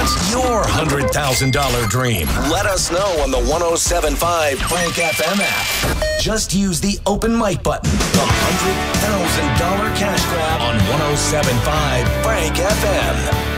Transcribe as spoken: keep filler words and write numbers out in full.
What's your one hundred thousand dollars dream? Let us know on the one oh seven point five Frank F M app. Just use the open mic button. The one hundred thousand dollars cash grab on one oh seven point five Frank F M.